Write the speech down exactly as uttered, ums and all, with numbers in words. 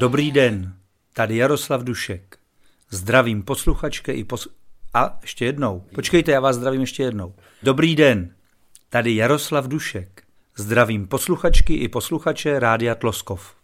Dobrý den, tady Jaroslav Dušek. Zdravím posluchačky i pos... A ještě jednou. Počkejte, já vás zdravím ještě jednou. Dobrý den, tady Jaroslav Dušek. Zdravím posluchačky i posluchače Rádia Tloskov.